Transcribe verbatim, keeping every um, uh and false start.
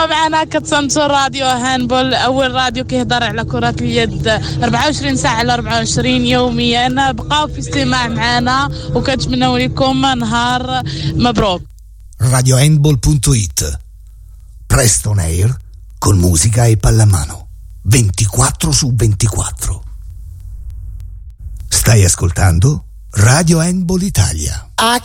انتم معنا كتصنتوا راديو هاندبول، اول راديو كيهضر على كرة اليد أربعة وعشرين ساعة على أربعة وعشرين يوميا. بقاو في استماع معنا وكنتمنوا لكم نهار مبروك. radio handball punto it, presto on air con musica e pallamano ventiquattro su ventiquattro. Stai ascoltando Radio Handball Italia.